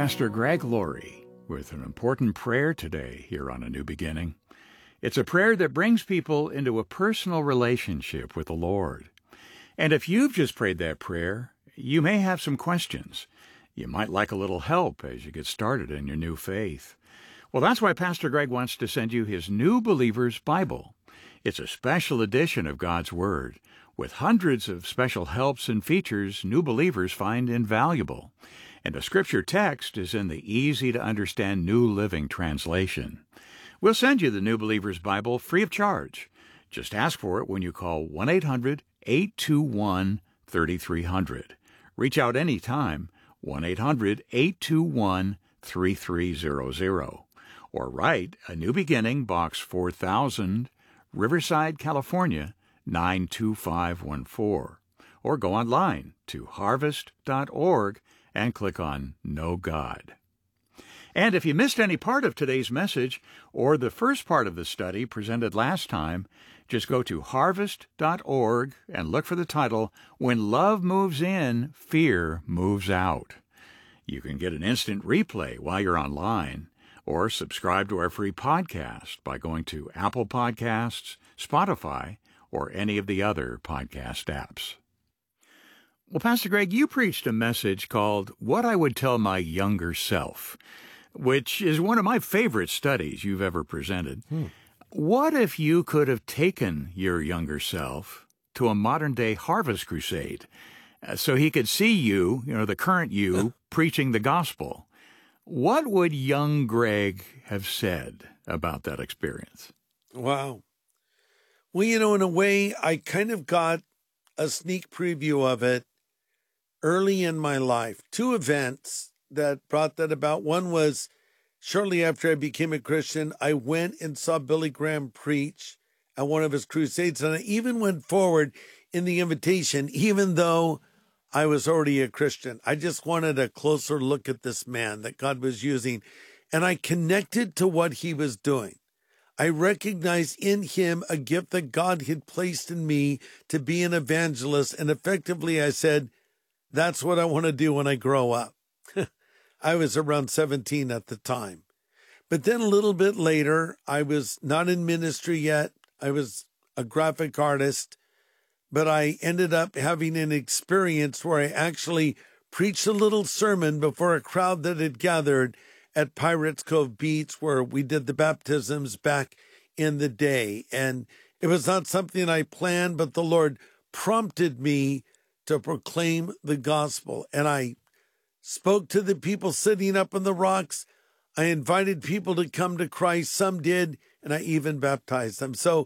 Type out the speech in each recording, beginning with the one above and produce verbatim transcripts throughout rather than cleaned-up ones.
Pastor Greg Laurie with an important prayer today here on A New Beginning. It's a prayer that brings people into a personal relationship with the Lord. And if you've just prayed that prayer, you may have some questions. You might like a little help as you get started in your new faith. Well, that's why Pastor Greg wants to send you his New Believer's Bible. It's a special edition of God's Word with hundreds of special helps and features new believers find invaluable. And the scripture text is in the easy-to-understand New Living Translation. We'll send you the New Believer's Bible free of charge. Just ask for it when you call one eight hundred, eight two one, three three zero zero. Reach out anytime, one eight hundred, eight two one, three three zero zero. Or write A New Beginning, Box four thousand, Riverside, California, nine two five one four. Or go online to harvest dot org and click on Know God. And if you missed any part of today's message or the first part of the study presented last time, just go to harvest dot org and look for the title, When Love Moves In, Fear Moves Out. You can get an instant replay while you're online, or subscribe to our free podcast by going to Apple Podcasts, Spotify, or any of the other podcast apps. Well, Pastor Greg, you preached a message called What I Would Tell My Younger Self, which is one of my favorite studies you've ever presented. Hmm. What if you could have taken your younger self to a modern-day harvest crusade uh, so he could see you, you know, the current you, preaching the gospel? What would young Greg have said about that experience? Wow. Well, you know, in a way, I kind of got a sneak preview of it early in my life. Two events that brought that about. One was shortly after I became a Christian, I went and saw Billy Graham preach at one of his crusades. And I even went forward in the invitation, even though I was already a Christian. I just wanted a closer look at this man that God was using. And I connected to what he was doing. I recognized in him a gift that God had placed in me to be an evangelist. And effectively, I said, that's what I want to do when I grow up. I was around seventeen at the time. But then a little bit later, I was not in ministry yet. I was a graphic artist, but I ended up having an experience where I actually preached a little sermon before a crowd that had gathered at Pirates Cove Beach, where we did the baptisms back in the day. And it was not something I planned, but the Lord prompted me to proclaim the gospel. And I spoke to the people sitting up on the rocks. I invited people to come to Christ. Some did, and I even baptized them. So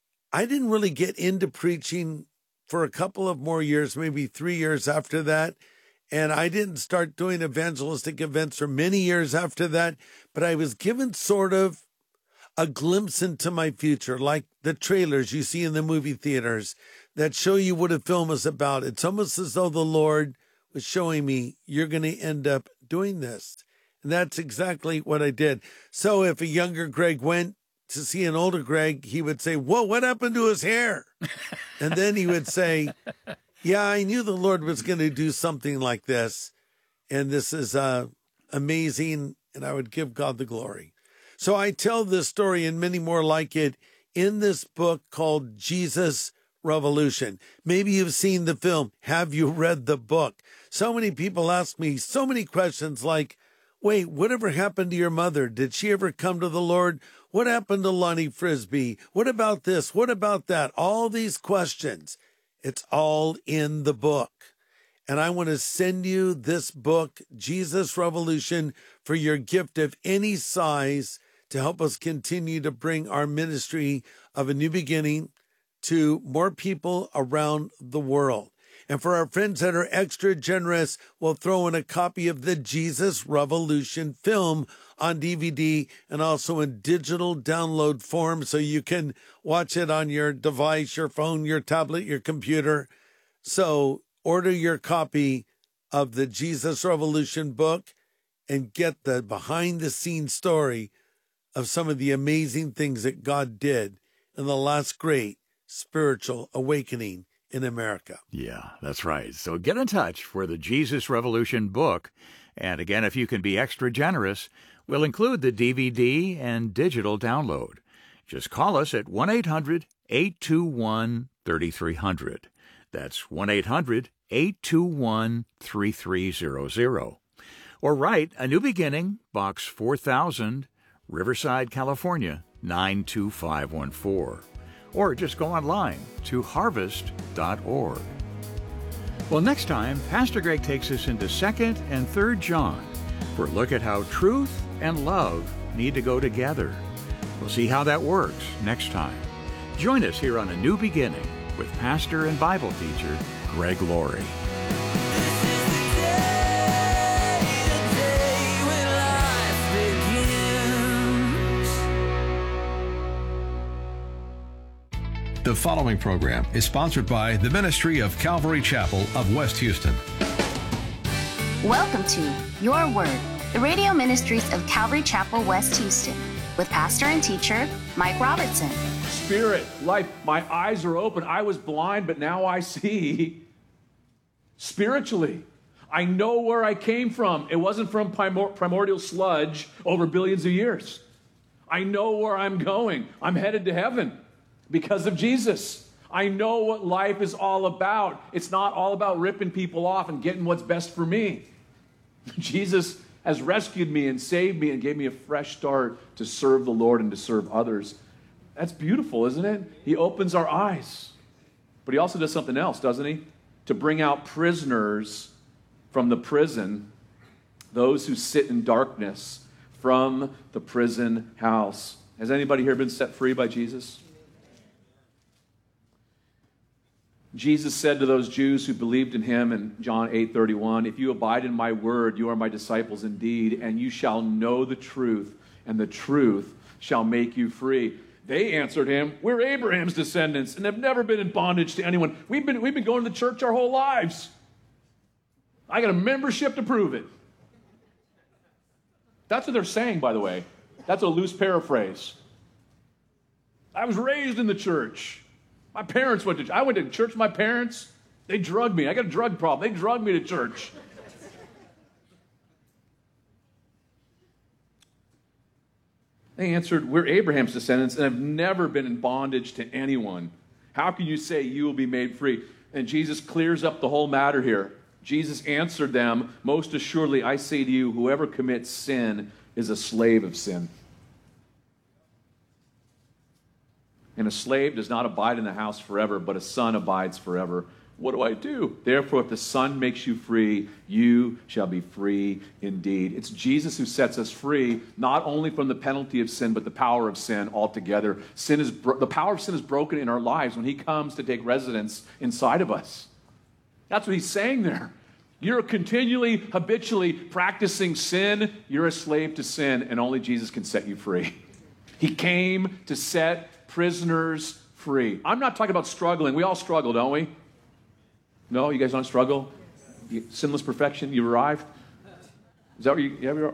I didn't really get into preaching for a couple of more years, maybe three years after that. And I didn't start doing evangelistic events for many years after that. But I was given sort of a glimpse into my future, like the trailers you see in the movie theaters that show you what a film is about. It's almost as though the Lord was showing me, you're going to end up doing this. And that's exactly what I did. So if a younger Greg went to see an older Greg, he would say, whoa, what happened to his hair? And then he would say, yeah, I knew the Lord was going to do something like this. And this is uh, amazing. And I would give God the glory. So I tell this story and many more like it in this book called Jesus Revolution. Maybe you've seen the film. Have you read the book? So many people ask me so many questions like, wait, whatever happened to your mother? Did she ever come to the Lord? What happened to Lonnie Frisbee? What about this? What about that? All these questions. It's all in the book. And I want to send you this book, Jesus Revolution, for your gift of any size to help us continue to bring our ministry of A New Beginning to more people around the world. And for our friends that are extra generous, we'll throw in a copy of the Jesus Revolution film on D V D and also in digital download form so you can watch it on your device, your phone, your tablet, your computer. So order your copy of the Jesus Revolution book and get the behind-the-scenes story of some of the amazing things that God did in the last great spiritual awakening in America. Yeah, that's right. So get in touch for the Jesus Revolution book And again, if you can be extra generous, we'll include the D V D and digital download. Just call us at one eight hundred eight two one three three zero zero. That's one eight hundred eight two one three three zero zero. Or write A New Beginning, Box four thousand, Riverside, California, nine two five one four. Or just go online to harvest dot org. Well, next time, Pastor Greg takes us into second and third John for a look at how truth and love need to go together. We'll see how that works next time. Join us here on A New Beginning with pastor and Bible teacher Greg Laurie. The following program is sponsored by the Ministry of Calvary Chapel of West Houston. Welcome to Your Word, the radio ministries of Calvary Chapel, West Houston, with pastor and teacher Mike Robertson. Spirit, life, my eyes are open. I was blind, but now I see. Spiritually, I know where I came from. It wasn't from primor- primordial sludge over billions of years. I know where I'm going. I'm headed to heaven because of Jesus. I know what life is all about. It's not all about ripping people off and getting what's best for me. Jesus has rescued me and saved me and gave me a fresh start to serve the Lord and to serve others. That's beautiful, isn't it? He opens our eyes. But he also does something else, doesn't he? To bring out prisoners from the prison, those who sit in darkness from the prison house. Has anybody here been set free by Jesus? Jesus said to those Jews who believed in him in John eight thirty-one, if you abide in my word, you are my disciples indeed, and you shall know the truth, and the truth shall make you free. They answered him, we're Abraham's descendants and have never been in bondage to anyone. We've been, we've been going to the church our whole lives. I got a membership to prove it. That's what they're saying, by the way. That's a loose paraphrase. I was raised in the church. My parents went to, I went to church with my parents. They drugged me. I got a drug problem. They drugged me to church. They answered, we're Abraham's descendants and have never been in bondage to anyone. How can you say you will be made free? And Jesus clears up the whole matter here. Jesus answered them, most assuredly, I say to you, whoever commits sin is a slave of sin. And a slave does not abide in the house forever, but a son abides forever. What do I do? Therefore, if the Son makes you free, you shall be free indeed. It's Jesus who sets us free, not only from the penalty of sin, but the power of sin altogether. Sin is bro- the power of sin is broken in our lives when he comes to take residence inside of us. That's what he's saying there. You're continually, habitually practicing sin. You're a slave to sin, and only Jesus can set you free. He came to set prisoners free. I'm not talking about struggling. We all struggle, don't we? No, you guys don't struggle? You, sinless perfection, you arrived? Is that what you, you have your